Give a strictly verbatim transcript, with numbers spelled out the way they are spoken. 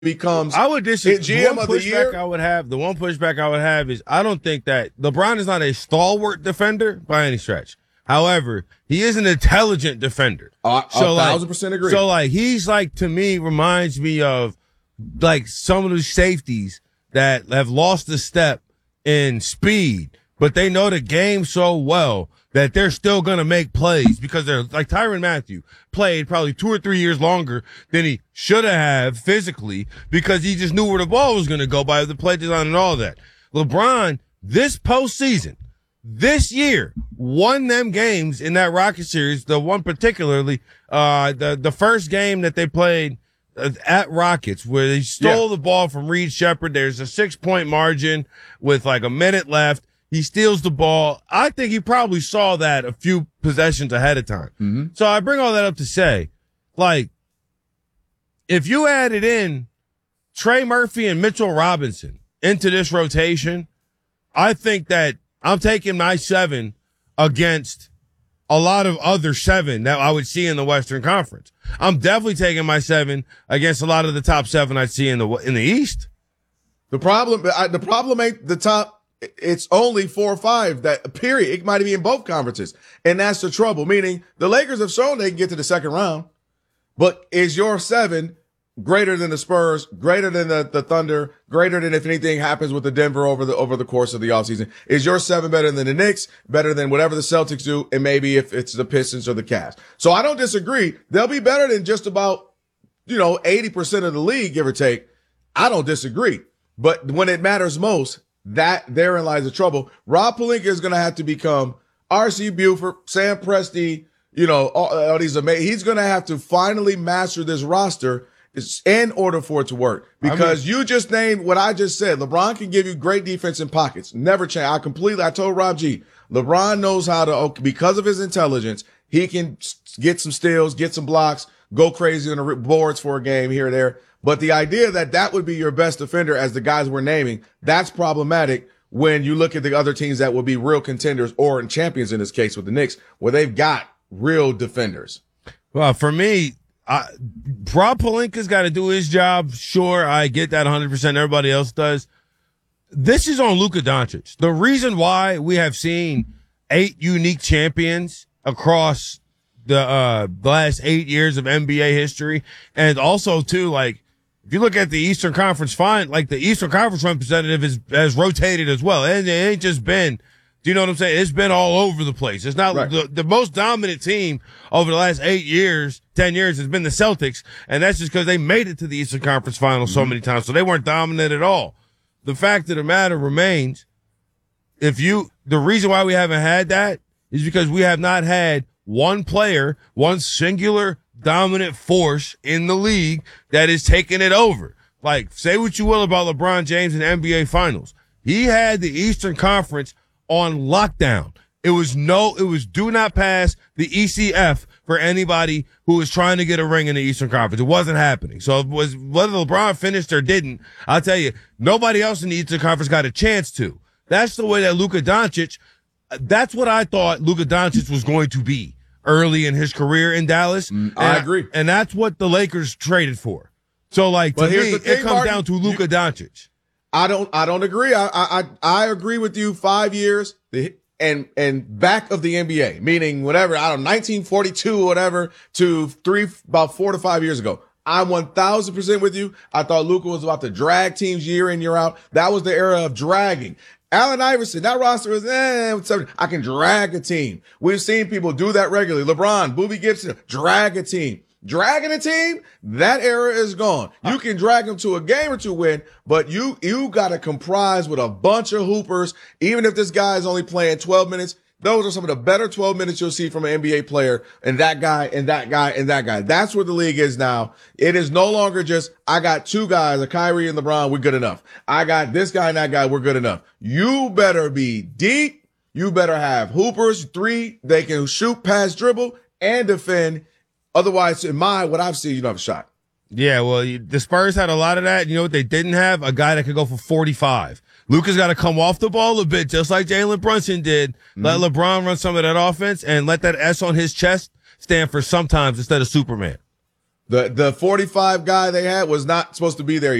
becomes I would disagree. G M the one of the year. I would have, the one pushback I would have is I don't think that LeBron is not a stalwart defender by any stretch. However, he is an intelligent defender. Uh, so a like, thousand percent agree. So like he's like to me reminds me of like some of the safeties that have lost a step in speed, but they know the game so well that they're still going to make plays because they're like Tyrann Mathieu played probably two or three years longer than he should have physically because he just knew where the ball was going to go by the play design and all that. LeBron, this postseason, this year, won them games in that Rocket series, the one particularly, uh, the, the first game that they played at Rockets where they stole yeah. the ball from Reed Sheppard. There's a six point margin with like a minute left. He steals the ball. I think he probably saw that a few possessions ahead of time. Mm-hmm. So I bring all that up to say, like, if you added in Trey Murphy and Mitchell Robinson into this rotation, I think that I'm taking my seven against a lot of other seven that I would see in the Western Conference. I'm definitely taking my seven against a lot of the top seven I'd see in the in the East. The problem, the problem ain't the top. It's only four or five that period. It might be in both conferences. And that's the trouble. Meaning the Lakers have shown they can get to the second round, but is your seven greater than the Spurs, greater than the, the Thunder, greater than if anything happens with the Denver over the, over the course of the offseason? Is your seven better than the Knicks, better than whatever the Celtics do? And maybe if it's the Pistons or the Cavs. So I don't disagree. They'll be better than just about, you know, eighty percent of the league, give or take. I don't disagree. But when it matters most, that therein lies the trouble. Rob Pelinka is going to have to become R C Buford, Sam Presti, you know, all, all these amazing. He's going to have to finally master this roster in order for it to work. Because I mean, you just named what I just said. LeBron can give you great defense in pockets. Never change. I completely, I told Rob G, LeBron knows how to, because of his intelligence, he can get some steals, get some blocks, go crazy on the boards for a game here or there. But the idea that that would be your best defender as the guys we're naming, that's problematic when you look at the other teams that will be real contenders or champions in this case with the Knicks, where they've got real defenders. Well, for me, I, Rob Pelinka's got to do his job. Sure, I get that one hundred percent. Everybody else does. This is on Luka Doncic. The reason why we have seen eight unique champions across the, uh, the last eight years of N B A history, and also too, like, if you look at the Eastern Conference, fine, like the Eastern Conference representative is, has rotated as well. And it ain't just been, do you know what I'm saying? It's been all over the place. It's not right. the, the most dominant team over the last eight years, ten years has been the Celtics. And that's just because they made it to the Eastern Conference Finals mm-hmm. so many times. So they weren't dominant at all. The fact of the matter remains, if you, the reason why we haven't had that is because we have not had one player, one singular dominant force in the league that is taking it over. Like, say what you will about LeBron James in the N B A Finals. He had the Eastern Conference on lockdown. It was no, it was do not pass the E C F for anybody who was trying to get a ring in the Eastern Conference. It wasn't happening. So it was, whether LeBron finished or didn't, I'll tell you, nobody else in the Eastern Conference got a chance to. That's the way that Luka Doncic, that's what I thought Luka Doncic was going to be early in his career in Dallas. Mm, I and, agree. And that's what the Lakers traded for. So, like, to but me, thing, it comes Martin, down to Luka you, Doncic. I don't, I don't agree. I, I, I agree with you. Five years and, and back of the N B A, meaning whatever, I don't know, nineteen forty-two or whatever to three, about four to five years ago. I'm one thousand percent with you. I thought Luka was about to drag teams year in, year out. That was the era of dragging. Allen Iverson, that roster was, eh, I can drag a team. We've seen people do that regularly. LeBron, Boobie Gibson, drag a team. Dragging a team, that era is gone. You can drag them to a game or two win, but you, you got to comprise with a bunch of hoopers. Even if this guy is only playing twelve minutes, those are some of the better twelve minutes you'll see from an N B A player, and that guy and that guy and that guy. That's where the league is now. It is no longer just, I got two guys, a Kyrie and LeBron, we're good enough. I got this guy and that guy, we're good enough. You better be deep. You better have hoopers, three, they can shoot, pass, dribble, and defend. Otherwise, in my, what I've seen, you don't have a shot. Yeah, well, the Spurs had a lot of that. You know what they didn't have? A guy that could go for forty-five. Luka's got to come off the ball a bit, just like Jalen Brunson did. Mm-hmm. Let LeBron run some of that offense and let that S on his chest stand for sometimes instead of Superman. The the forty-five guy they had was not supposed to be there